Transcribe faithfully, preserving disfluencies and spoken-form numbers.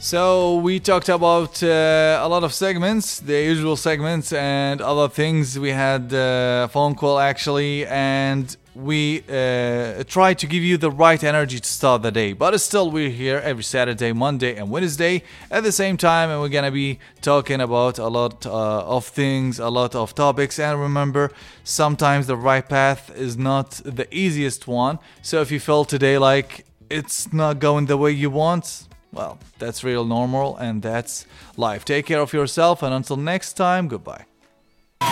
So we talked about uh, a lot of segments, the usual segments, and other things. We had uh, a phone call actually, and we uh, try to give you the right energy to start the day. But still, we're here every Saturday, Monday, and Wednesday at the same time, and we're gonna be talking about a lot uh, of things, a lot of topics. And remember, sometimes the right path is not the easiest one. So if you feel today like it's not going the way you want, well, that's real normal, and that's life. Take care of yourself, and until next time, goodbye.